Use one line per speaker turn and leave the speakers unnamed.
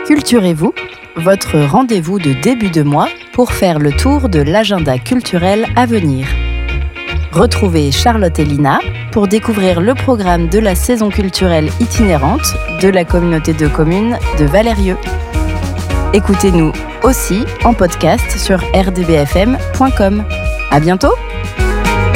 Culturez-vous, votre rendez-vous de début de mois pour faire le tour de l'agenda culturel à venir. Retrouvez Charlotte et Lina pour découvrir le programme de la saison culturelle itinérante de la communauté de communes de Valérieux. Écoutez-nous aussi en podcast sur rdbfm.com. À bientôt!